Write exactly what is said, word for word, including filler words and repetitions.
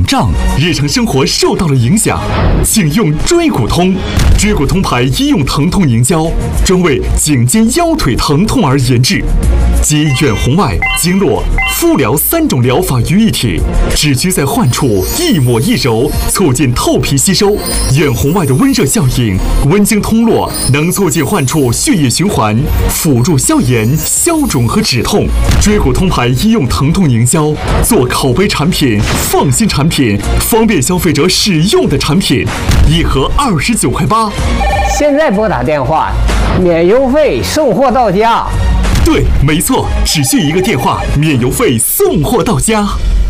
胀，日常生活受到了影响，请用椎骨通。椎骨通牌医用疼痛凝胶，专为颈肩腰腿疼痛而研制，集远红外、经络、敷疗三种疗法于一体，只需在患处一抹一揉，促进透皮吸收。远红外的温热效应，温经通络，能促进患处血液循环，辅助消炎、消肿和止痛。椎骨通牌医用疼痛凝胶，做口碑产品、放心产品、方便消费者使用的产品，一盒二十九块八。 现在拨打电话，免邮费，送货到家。 对，没错，只需一个电话，免邮费，送货到家。